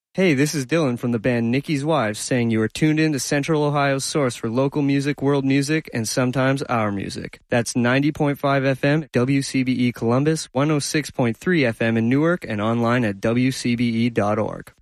Hey, this is Dylan from the band Nikki's Wives saying you are tuned in to Central Ohio's source for local music, world music, and sometimes our music. That's 90.5 FM, WCBE Columbus, 106.3 FM in Newark, and online at WCBE.org.